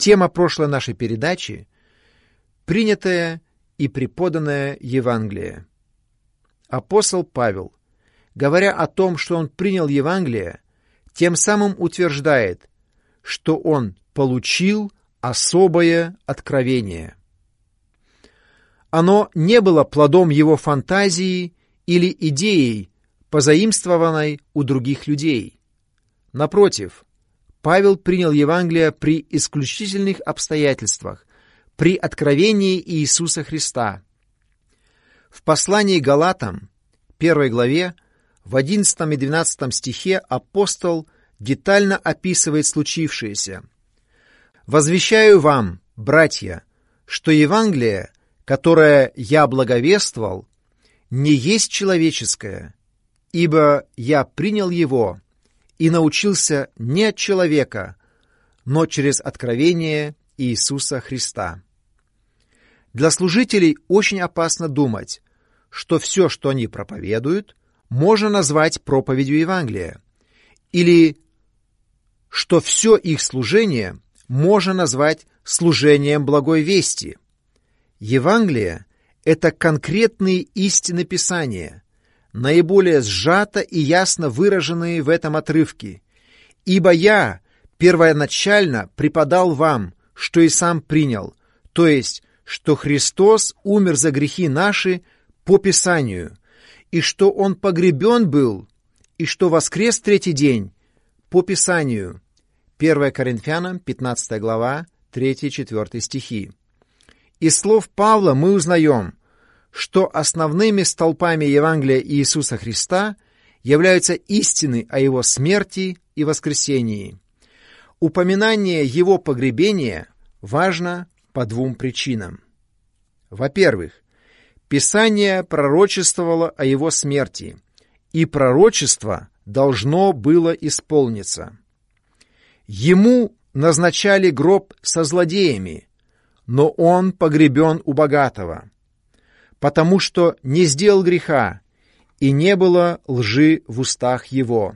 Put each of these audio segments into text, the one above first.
Тема прошлой нашей передачи — принятое и преподанное Евангелие. Апостол Павел, говоря о том, что он принял Евангелие, тем самым утверждает, что он получил особое откровение. Оно не было плодом его фантазии или идеей, позаимствованной у других людей. Напротив, Павел принял Евангелие при исключительных обстоятельствах, при откровении Иисуса Христа. В послании к Галатам, 1 главе, в 11 и 12 стихе апостол детально описывает случившееся. «Возвещаю вам, братья, что Евангелие, которое я благовествовал, не есть человеческое, ибо я принял его и научился не от человека, но через откровение Иисуса Христа». Для служителей очень опасно думать, что все, что они проповедуют, можно назвать проповедью Евангелия, или что все их служение можно назвать служением благой вести. Евангелие — это конкретные истины Писания, наиболее сжато и ясно выраженные в этом отрывке. «Ибо я первоначально преподал вам, что и сам принял, то есть, что Христос умер за грехи наши по Писанию, и что Он погребен был, и что воскрес третий день по Писанию». 1 Коринфянам, 15 глава, 3-4 стихи. Из слов Павла мы узнаем, что основными столпами Евангелия Иисуса Христа являются истины о Его смерти и воскресении. Упоминание Его погребения важно по двум причинам. Во-первых, Писание пророчествовало о Его смерти, и пророчество должно было исполниться. Ему назначали гроб со злодеями, но Он погребен у богатого, потому что не сделал греха, и не было лжи в устах Его.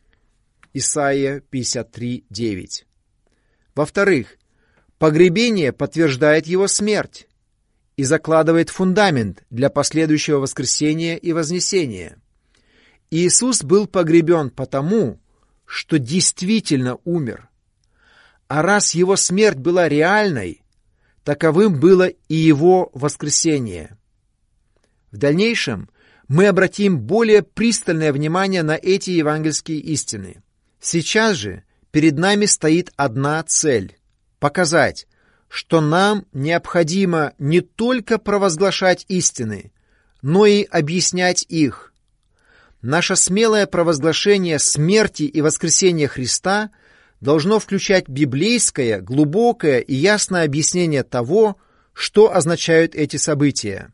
Исайя 53:9. Во-вторых, погребение подтверждает Его смерть и закладывает фундамент для последующего воскресения и вознесения. Иисус был погребен потому, что действительно умер. А раз Его смерть была реальной, таковым было и Его воскресение. В дальнейшем мы обратим более пристальное внимание на эти евангельские истины. Сейчас же перед нами стоит одна цель — показать, что нам необходимо не только провозглашать истины, но и объяснять их. Наше смелое провозглашение смерти и воскресения Христа должно включать библейское, глубокое и ясное объяснение того, что означают эти события.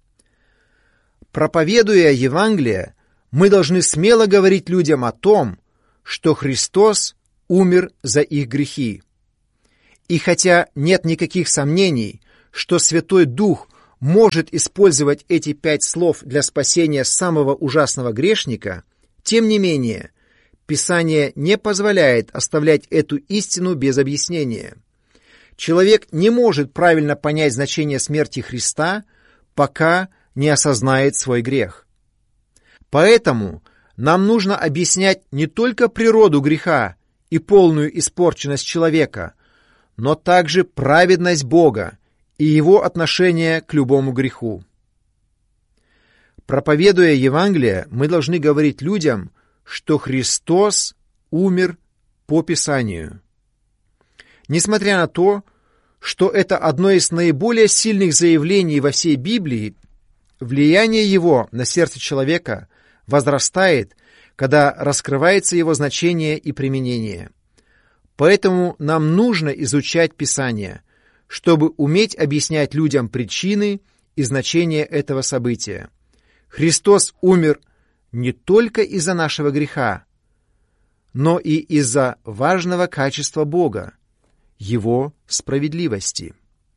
Проповедуя Евангелие, мы должны смело говорить людям о том, что Христос умер за их грехи. И хотя нет никаких сомнений, что Святой Дух может использовать эти 5 слов для спасения самого ужасного грешника, тем не менее, Писание не позволяет оставлять эту истину без объяснения. Человек не может правильно понять значение смерти Христа, пока не осознает свой грех. Поэтому нам нужно объяснять не только природу греха и полную испорченность человека, но также праведность Бога и Его отношение к любому греху. Проповедуя Евангелие, мы должны говорить людям, что Христос умер по Писанию. Несмотря на то, что это одно из наиболее сильных заявлений во всей Библии, влияние его на сердце человека возрастает, когда раскрывается его значение и применение. Поэтому нам нужно изучать Писание, чтобы уметь объяснять людям причины и значение этого события. Христос умер не только из-за нашего греха, но и из-за важного качества Бога, Его справедливости.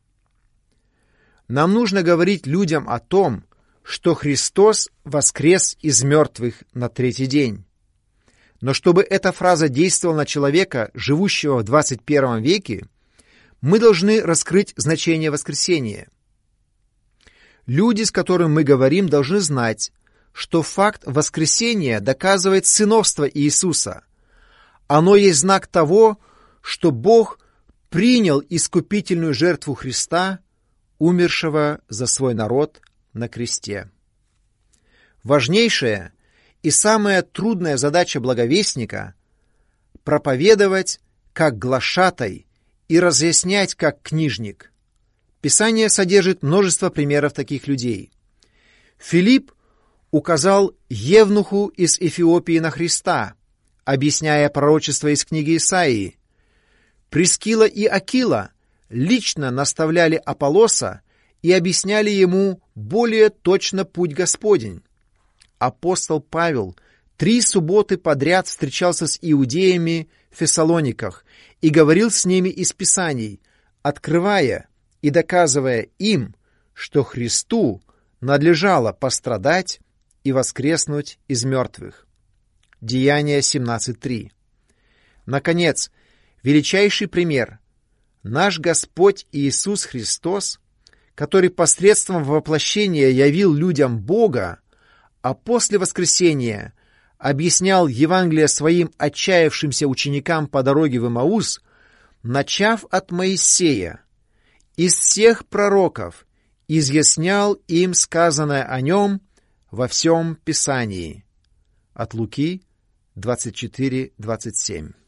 Нам нужно говорить людям о том, что Христос воскрес из мертвых на третий день. Но чтобы эта фраза действовала на человека, живущего в 21 веке, мы должны раскрыть значение воскресения. Люди, с которыми мы говорим, должны знать, что факт воскресения доказывает сыновство Иисуса. Оно есть знак того, что Бог принял искупительную жертву Христа, умершего за свой народ на кресте. Важнейшая и самая трудная задача благовестника — проповедовать как глашатай и разъяснять как книжник. Писание содержит множество примеров таких людей. Филипп указал евнуху из Эфиопии на Христа, объясняя пророчество из книги Исаии. Прискила и Акила лично наставляли Аполлоса и объясняли ему более точно путь Господень. Апостол Павел 3 субботы подряд встречался с иудеями в Фессалониках и говорил с ними из Писаний, открывая и доказывая им, что Христу надлежало пострадать и воскреснуть из мертвых. Деяния 17:3. Наконец, величайший пример — наш Господь Иисус Христос, который посредством воплощения явил людям Бога, а после воскресения объяснял Евангелие своим отчаявшимся ученикам по дороге в Имаус, начав от Моисея, из всех пророков, изъяснял им сказанное о нем во всем Писании. От Луки 24:27.